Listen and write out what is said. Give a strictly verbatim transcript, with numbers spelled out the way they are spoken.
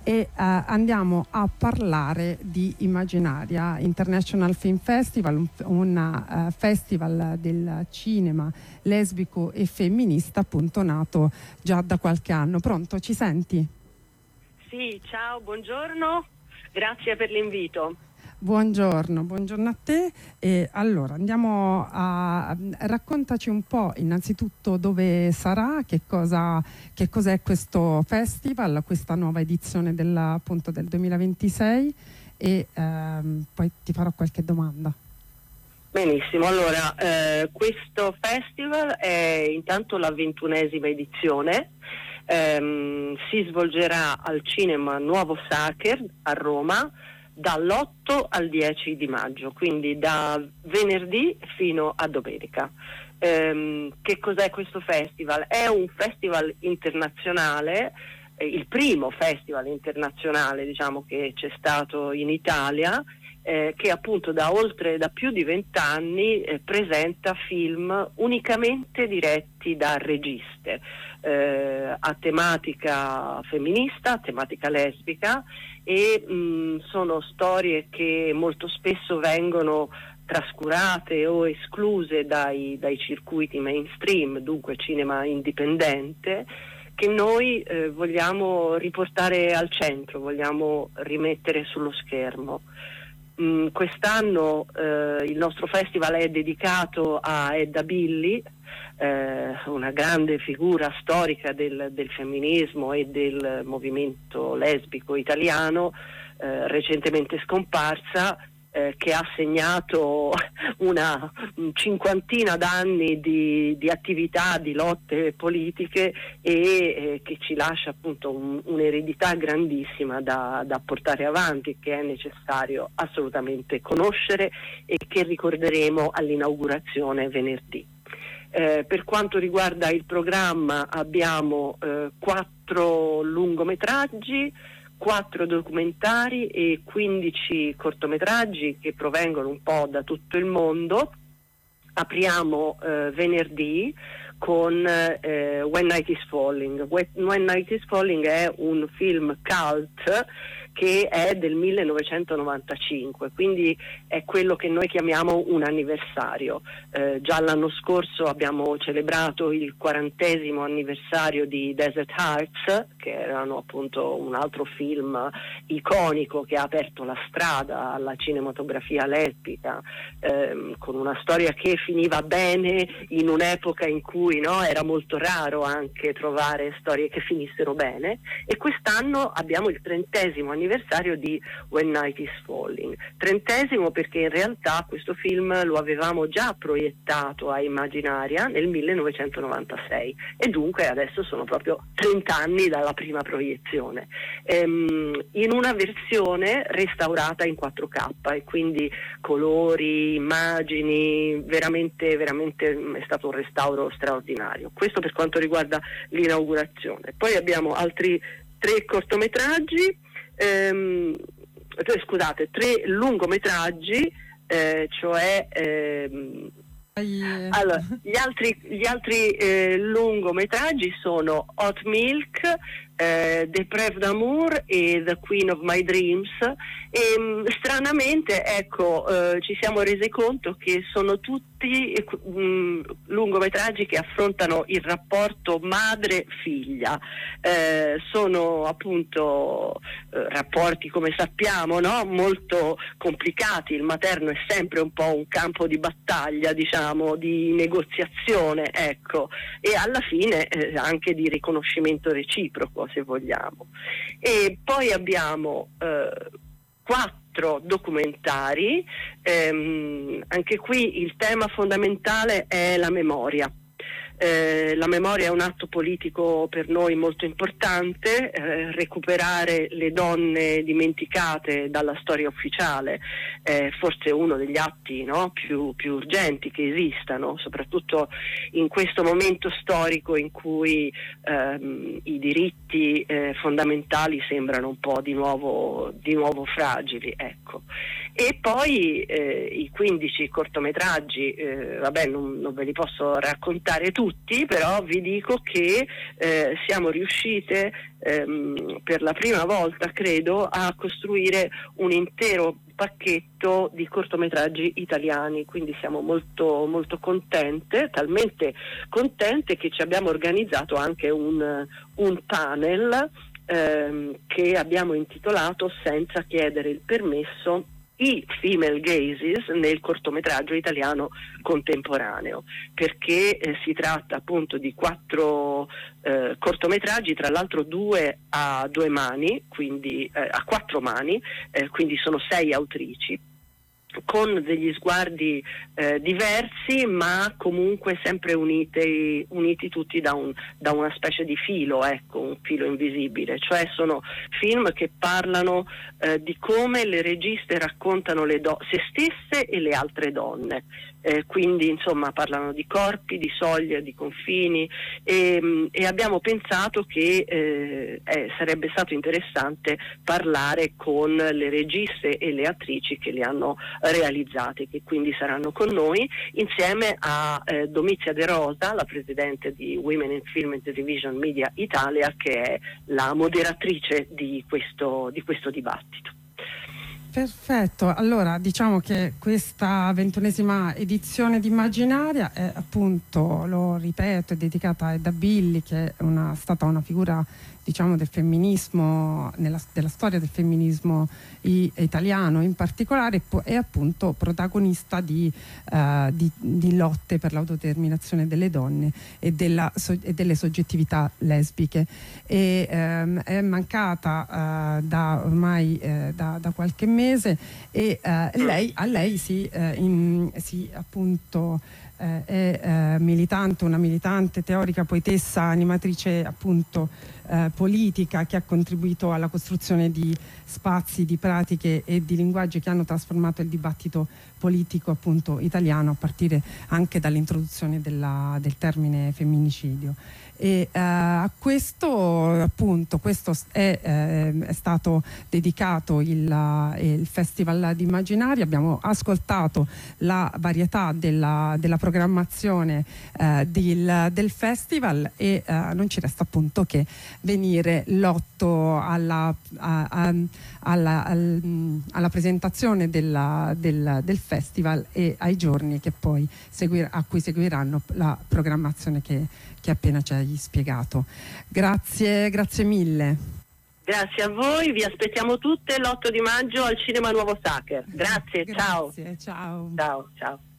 e uh, andiamo a parlare di Immaginaria International Film Festival, un, un uh, festival del cinema lesbico e femminista appunto nato già da qualche anno. Pronto, ci senti? Sì, ciao, buongiorno, grazie per l'invito. Buongiorno, buongiorno a te. E allora andiamo a raccontaci un po' innanzitutto dove sarà, che cosa che cos'è questo festival, questa nuova edizione della, appunto del duemilaventisei e ehm, poi ti farò qualche domanda. Benissimo, allora eh, questo festival è intanto la ventunesima edizione. Ehm, si svolgerà al Cinema Nuovo Sacher a Roma dall'otto al dieci di maggio, quindi da venerdì fino a domenica. Ehm, che cos'è questo festival? È un festival internazionale, eh, il primo festival internazionale, diciamo, che c'è stato in Italia, eh, che appunto da oltre da più di vent'anni eh, presenta film unicamente diretti da registe, eh, a tematica femminista, a tematica lesbica, e mh, sono storie che molto spesso vengono trascurate o escluse dai, dai circuiti mainstream, dunque cinema indipendente, che noi eh, vogliamo riportare al centro, vogliamo rimettere sullo schermo. Mm, quest'anno eh, il nostro festival è dedicato a Edda Billy, eh, una grande figura storica del, del femminismo e del movimento lesbico italiano, eh, recentemente scomparsa, eh, che ha segnato una cinquantina d'anni di, di attività, di lotte politiche e eh, che ci lascia appunto un, un'eredità grandissima da, da portare avanti, che è necessario assolutamente conoscere e che ricorderemo all'inaugurazione venerdì. Eh, per quanto riguarda il programma abbiamo eh, quattro lungometraggi, quattro documentari e quindici cortometraggi che provengono un po' da tutto il mondo. Apriamo eh, venerdì con eh, When Night is Falling. When Night is Falling è un film cult che è del millenovecentonovantacinque, quindi è quello che noi chiamiamo un anniversario. Eh, già l'anno scorso abbiamo celebrato il quarantesimo anniversario di Desert Hearts, che erano appunto un altro film iconico che ha aperto la strada alla cinematografia lesbica, ehm, con una storia che finiva bene in un'epoca in cui no, era molto raro anche trovare storie che finissero bene, e quest'anno abbiamo il trentesimo anniversario di When Night is Falling. Trentesimo perché in realtà questo film lo avevamo già proiettato a Immaginaria nel millenovecentonovantasei e dunque adesso sono proprio trenta anni dalla prima proiezione, ehm, in una versione restaurata in quattro K, e quindi colori, immagini, veramente veramente è stato un restauro straordinario. Questo per quanto riguarda l'inaugurazione. Poi abbiamo altri tre cortometraggi, ehm, scusate, tre lungometraggi, eh, cioè ehm, allora, gli altri, gli altri eh, lungometraggi sono Hot Milk, eh, Depraved Amour e The Queen of My Dreams, e mh, stranamente ecco eh, ci siamo resi conto che sono tutti mh, lungometraggi che affrontano il rapporto madre-figlia, eh, sono appunto eh, rapporti, come sappiamo, no? Molto complicati. Il materno è sempre un po' un campo di battaglia, diciamo, di negoziazione, ecco, e alla fine eh, anche di riconoscimento reciproco, se vogliamo. E poi abbiamo eh, quattro documentari, ehm, anche qui il tema fondamentale è la memoria. Eh, la memoria è un atto politico per noi molto importante, eh, recuperare le donne dimenticate dalla storia ufficiale è forse uno degli atti, no, più, più urgenti che esistano, soprattutto in questo momento storico in cui ehm, i diritti eh, fondamentali sembrano un po' di nuovo, di nuovo fragili, ecco. E poi eh, i quindici cortometraggi, eh, vabbè non, non ve li posso raccontare tutti, però vi dico che eh, siamo riuscite ehm, per la prima volta, credo, a costruire un intero pacchetto di cortometraggi italiani, quindi siamo molto molto contente, talmente contente che ci abbiamo organizzato anche un, un panel ehm, che abbiamo intitolato Senza chiedere il permesso, i female gazes nel cortometraggio italiano contemporaneo, perché eh, si tratta appunto di quattro eh, cortometraggi, tra l'altro due a due mani, quindi eh, a quattro mani, eh, quindi sono sei autrici, con degli sguardi eh, diversi, ma comunque sempre uniti, uniti tutti da, un, da una specie di filo, ecco, un filo invisibile, cioè sono film che parlano eh, di come le registe raccontano le do- se stesse e le altre donne. Eh, quindi insomma parlano di corpi, di soglie, di confini e, e abbiamo pensato che eh, eh, sarebbe stato interessante parlare con le registe e le attrici che le hanno realizzate, che quindi saranno con noi, insieme a eh, Domizia De Rosa, la presidente di Women in Film and Television Media Italia, che è la moderatrice di questo, di questo dibattito. Perfetto, allora diciamo che questa ventunesima edizione di Immaginaria è appunto, lo ripeto, è dedicata a Edda Billi, che è una, stata una figura, diciamo, del femminismo, nella, della storia del femminismo i, italiano in particolare, è appunto protagonista di, uh, di, di lotte per l'autodeterminazione delle donne e, della, so, e delle soggettività lesbiche, e um, è mancata uh, da ormai uh, da, da qualche mese, e uh, lei, a lei si, uh, in, si appunto Eh, è eh, militante, una militante, teorica, poetessa, animatrice appunto eh, politica, che ha contribuito alla costruzione di spazi, di pratiche e di linguaggi che hanno trasformato il dibattito politico appunto italiano, a partire anche dall'introduzione della, del termine femminicidio. E uh, a questo appunto questo è, eh, è stato dedicato il, uh, il Festival di Immaginaria. Abbiamo ascoltato la varietà della, della programmazione uh, del, del festival, e uh, non ci resta appunto che venire l'otto alla, a, a, alla, al, alla presentazione della, del, del festival, e ai giorni che poi seguir, a cui seguiranno la programmazione che che appena ci hai spiegato. Grazie, grazie mille. Grazie a voi, vi aspettiamo tutte l'otto di maggio al Cinema Nuovo Sacher. Grazie, grazie, ciao. Ciao. Ciao, ciao.